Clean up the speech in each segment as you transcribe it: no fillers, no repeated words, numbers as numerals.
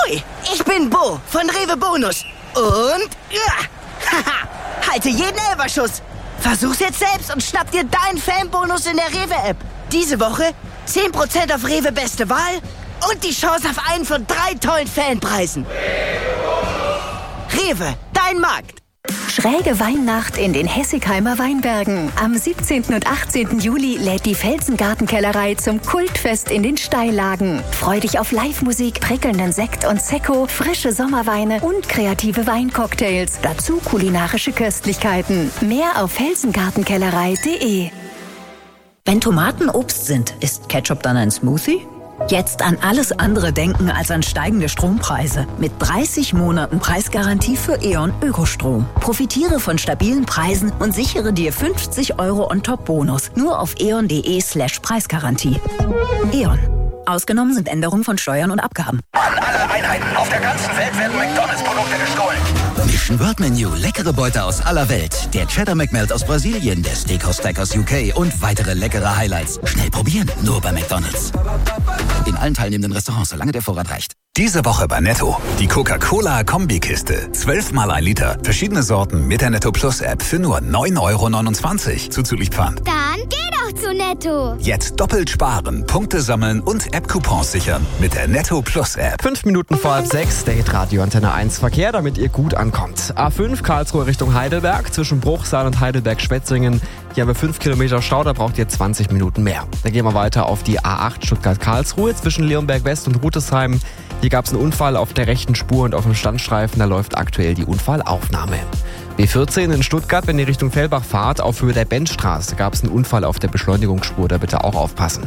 Ahoi, ich bin Bo von Rewe Bonus. Und halte jeden Elferschuss. Versuch's jetzt selbst und schnapp dir deinen Fanbonus in der Rewe-App. Diese Woche 10% auf Rewe Beste Wahl und die Chance auf einen von 3 tollen Fanpreisen. Rewe, dein Markt. Schräge Weihnacht in den Hessigheimer Weinbergen. Am 17. und 18. Juli lädt die Felsengartenkellerei zum Kultfest in den Steillagen. Freu dich auf Live-Musik, prickelnden Sekt und Sekko, frische Sommerweine und kreative Weincocktails. Dazu kulinarische Köstlichkeiten. Mehr auf felsengartenkellerei.de. Wenn Tomaten Obst sind, ist Ketchup dann ein Smoothie? Jetzt an alles andere denken als an steigende Strompreise. Mit 30 Monaten Preisgarantie für E.ON Ökostrom. Profitiere von stabilen Preisen und sichere dir 50 € on top Bonus. Nur auf eon.de/Preisgarantie. E.ON. Ausgenommen sind Änderungen von Steuern und Abgaben. An alle Einheiten auf der ganzen Welt werden McDonalds-Produkte gestohlen. Mission World Menu. Leckere Beute aus aller Welt. Der Cheddar McMelt aus Brasilien, der Steakhouse Stack aus UK und weitere leckere Highlights. Schnell probieren, nur bei McDonalds. In allen teilnehmenden Restaurants, solange der Vorrat reicht. Diese Woche bei Netto. Die Coca-Cola Kombikiste. 12 mal 1 Liter. Verschiedene Sorten mit der Netto Plus App für nur 9,29 € zuzüglich Pfand. Dann geh doch zu Netto. Jetzt doppelt sparen, Punkte sammeln und App-Coupons sichern mit der Netto Plus App. 5 Minuten vor 5:30, der Hitradio Antenne 1 Verkehr, damit ihr gut ankommt. A5 Karlsruhe Richtung Heidelberg, zwischen Bruchsal und Heidelberg-Schwetzingen. Hier haben wir 5 Kilometer Stau, da braucht ihr 20 Minuten mehr. Dann gehen wir weiter auf die A8 Stuttgart-Karlsruhe, zwischen Leonberg West und Rutesheim. Hier gab es einen Unfall auf der rechten Spur und auf dem Standstreifen, da läuft aktuell die Unfallaufnahme. B14 in Stuttgart, wenn ihr Richtung Fellbach fahrt, auf Höhe der Benzstraße gab es einen Unfall auf der Beschleunigungsspur, da bitte auch aufpassen.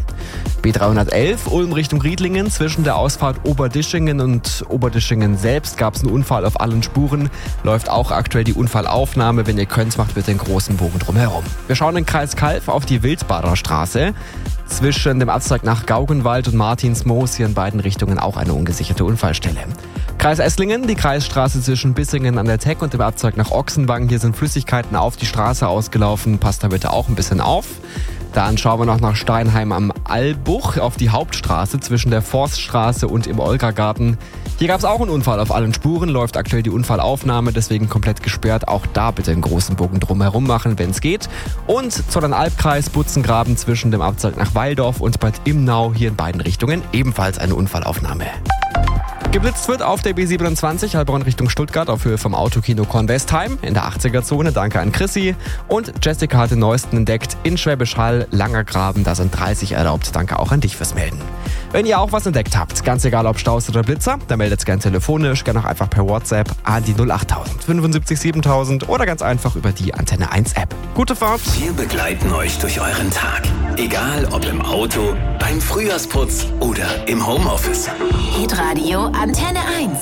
B311 Ulm Richtung Riedlingen, zwischen der Ausfahrt Oberdischingen und Oberdischingen selbst gab es einen Unfall auf allen Spuren, läuft auch aktuell die Unfallaufnahme, wenn ihr könnt, macht bitte den großen Bogen drumherum. Wir schauen in Kreis Kalf auf die Wildbader Straße. Zwischen dem Abzweig nach Gaugenwald und Martinsmoos hier in beiden Richtungen auch eine ungesicherte Unfallstelle. Kreis Esslingen, die Kreisstraße zwischen Bissingen an der Teck und dem Abzweig nach Ochsenwang. Hier sind Flüssigkeiten auf die Straße ausgelaufen. Passt da bitte auch ein bisschen auf. Dann schauen wir noch nach Steinheim am Albuch auf die Hauptstraße zwischen der Forststraße und im Olgagarten. Hier gab es auch einen Unfall auf allen Spuren, läuft aktuell die Unfallaufnahme, deswegen komplett gesperrt. Auch da bitte einen großen Bogen drumherum machen, wenn es geht. Und Zollernalbkreis, Butzengraben zwischen dem Abzweig nach Waldorf und Bad Imnau, hier in beiden Richtungen ebenfalls eine Unfallaufnahme. Geblitzt wird auf der B27 Heilbronn Richtung Stuttgart auf Höhe vom Autokino Kornwestheim in der 80er-Zone. Danke an Chrissy. Und Jessica hat den neuesten entdeckt in Schwäbisch Hall, Langergraben. Da sind 30 erlaubt. Danke auch an dich fürs Melden. Wenn ihr auch was entdeckt habt, ganz egal ob Staus oder Blitzer, dann meldet gerne telefonisch, gerne auch einfach per WhatsApp an die 08000 75 7000 oder ganz einfach über die Antenne 1 App. Gute Fahrt! Wir begleiten euch durch euren Tag. Egal ob im Auto, beim Frühjahrsputz oder im Homeoffice. Hitradio Antenne 1.